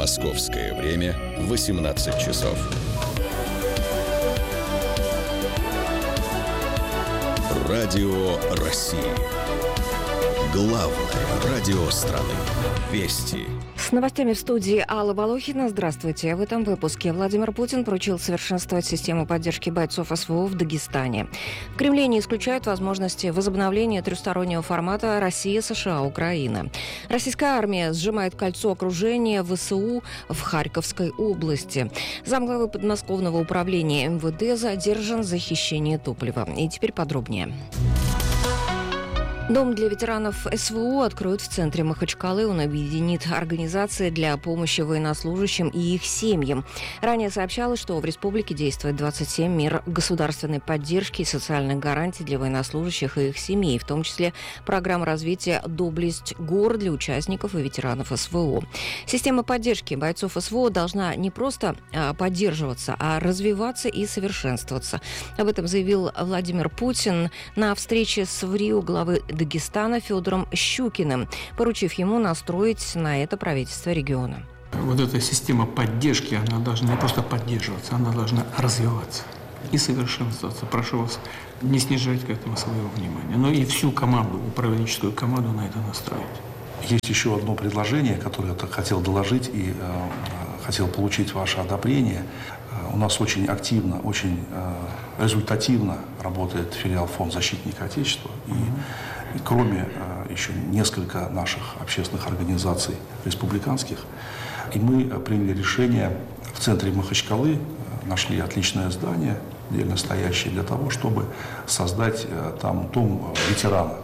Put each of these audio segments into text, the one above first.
Московское время 18 часов. Радио России. Главное радио страны. Вести. С новостями в студии Алла Волохина. Здравствуйте. В этом выпуске Владимир Путин поручил совершенствовать систему поддержки бойцов СВО в Дагестане. В Кремле не исключают возможности возобновления трехстороннего формата Россия, США, Украина. Российская армия сжимает кольцо окружения ВСУ в Харьковской области. Замглавы подмосковного управления МВД задержан за хищение топлива. И теперь подробнее. Дом для ветеранов СВО откроют в центре Махачкалы. Он объединит организации для помощи военнослужащим и их семьям. Ранее сообщалось, что в республике действует 27 мер государственной поддержки и социальных гарантий для военнослужащих и их семей, в том числе программа развития «Доблесть ГОР» для участников и ветеранов СВО. Система поддержки бойцов СВО должна не просто поддерживаться, а развиваться и совершенствоваться. Об этом заявил Владимир Путин на встрече с главы Дагестана Федором Щукиным, поручив ему настроить на это правительство региона. Вот эта система поддержки, она должна не просто поддерживаться, она должна развиваться и совершенствоваться. Прошу вас не снижать к этому своего внимания, но и всю команду, управленческую команду на это настроить. Есть еще одно предложение, которое я хотел доложить и хотел получить ваше одобрение. У нас очень активно, очень результативно работает филиал Фонд защитника Отечества. И кроме еще несколько наших общественных организаций республиканских. И мы приняли решение в центре Махачкалы, нашли отличное здание, отдельно стоящее, для того, чтобы создать там дом ветерана.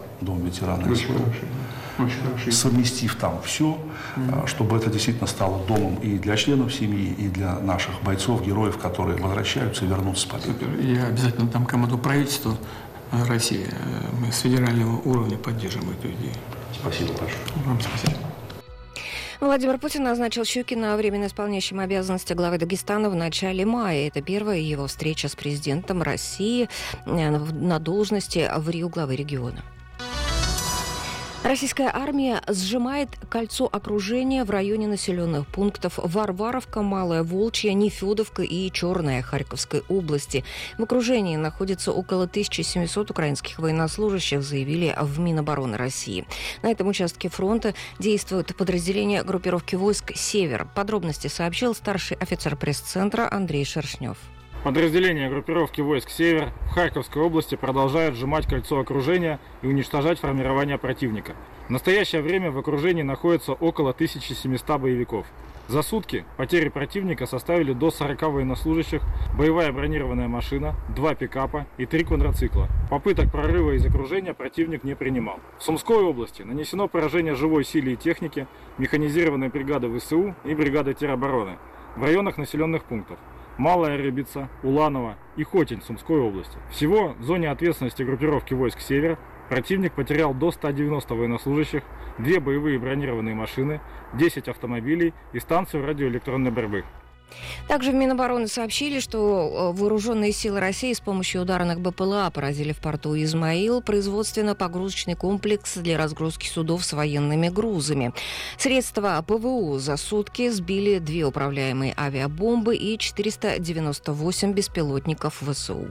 Совместив там все, чтобы это действительно стало домом и для членов семьи, и для наших бойцов, героев, которые возвращаются и вернутся с победой. Супер. Я обязательно дам команду правительству России. Мы с федерального уровня поддержим эту идею. Спасибо большое. Вам спасибо. Владимир Путин назначил Щукина временно исполняющим обязанности главы Дагестана в начале мая. Это первая его встреча с президентом России на должности в Рио главы региона. Российская армия сжимает кольцо окружения в районе населенных пунктов Варваровка, Малая Волчья, Нефедовка и Черная Харьковской области. В окружении находится около 1700 украинских военнослужащих, заявили в Минобороны России. На этом участке фронта действуют подразделения группировки войск «Север». Подробности сообщил старший офицер пресс-центра Андрей Шершнев. Подразделения группировки войск «Север» в Харьковской области продолжают сжимать кольцо окружения и уничтожать формирование противника. В настоящее время в окружении находится около 1700 боевиков. За сутки потери противника составили до 40 военнослужащих, боевая бронированная машина, 2 пикапа и 3 квадроцикла. Попыток прорыва из окружения противник не принимал. В Сумской области нанесено поражение живой силе и технике механизированной бригады ВСУ и бригады теробороны в районах населенных пунктов Малая Рыбица, Уланово и Хотень Сумской области. Всего в зоне ответственности группировки войск «Север» противник потерял до 190 военнослужащих, 2 боевые бронированные машины, 10 автомобилей и станцию радиоэлектронной борьбы. Также в Минобороны сообщили, что вооруженные силы России с помощью ударных БПЛА поразили в порту Измаил производственно-погрузочный комплекс для разгрузки судов с военными грузами. Средства ПВО за сутки сбили 2 управляемые авиабомбы и 498 беспилотников ВСУ.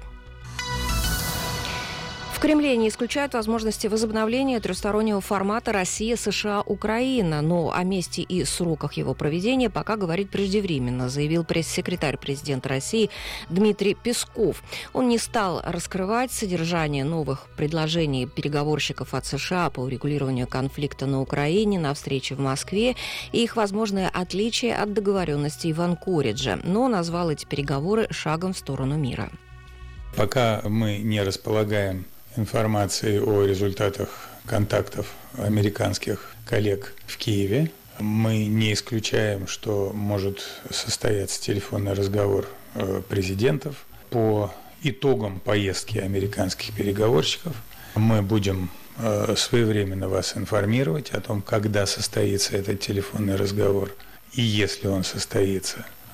В Кремле не исключают возможности возобновления трехстороннего формата Россия, США, Украина, но о месте и сроках его проведения пока говорить преждевременно, заявил пресс-секретарь президента России Дмитрий Песков. Он не стал раскрывать содержание новых предложений переговорщиков от США по урегулированию конфликта на Украине на встрече в Москве и их возможное отличие от договоренностей в Анкоридже, но назвал эти переговоры шагом в сторону мира. Пока мы не располагаем информации о результатах контактов американских коллег в Киеве. Мы не исключаем, что может состояться телефонный разговор президентов по итогам поездки американских переговорщиков. Мы будем своевременно вас информировать о том, когда состоится этот телефонный разговор и если он состоится,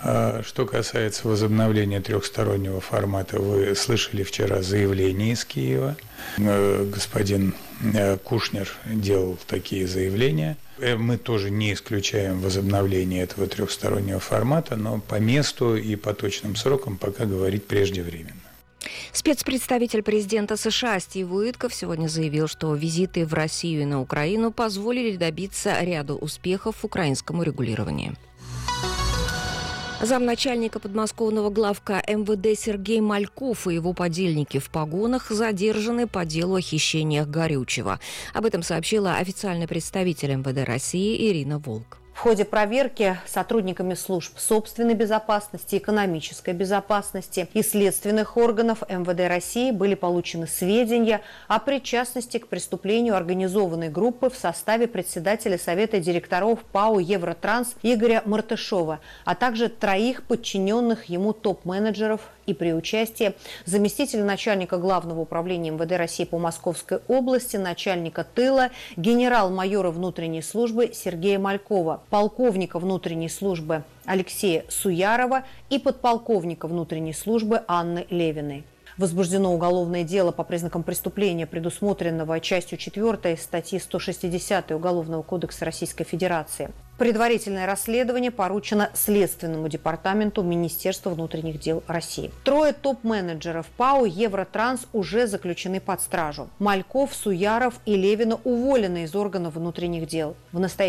Что касается возобновления трехстороннего формата, вы слышали вчера заявление из Киева. Господин Кушнер делал такие заявления. Мы тоже не исключаем возобновление этого трехстороннего формата, но по месту и по точным срокам пока говорить преждевременно. Спецпредставитель президента США Стив Уитков сегодня заявил, что визиты в Россию и на Украину позволили добиться ряда успехов в украинском урегулировании. Замначальника подмосковного главка МВД Сергей Мальков и его подельники в погонах задержаны по делу о хищениях горючего. Об этом сообщила официальный представитель МВД России Ирина Волк. В ходе проверки сотрудниками служб собственной безопасности, экономической безопасности и следственных органов МВД России были получены сведения о причастности к преступлению организованной группы в составе председателя Совета директоров ПАО «Евротранс» Игоря Мартышова, а также 3 подчиненных ему топ-менеджеров и при участии заместителя начальника Главного управления МВД России по Московской области, начальника тыла, генерал-майора внутренней службы Сергея Малькова, полковника внутренней службы Алексея Суярова и подполковника внутренней службы Анны Левиной. Возбуждено уголовное дело по признакам преступления, предусмотренного частью 4 статьи 160 Уголовного кодекса Российской Федерации. Предварительное расследование поручено Следственному департаменту Министерства внутренних дел России. 3 топ-менеджеров ПАО «Евротранс» уже заключены под стражу. Мальков, Суяров и Левина уволены из органов внутренних дел. В настоящее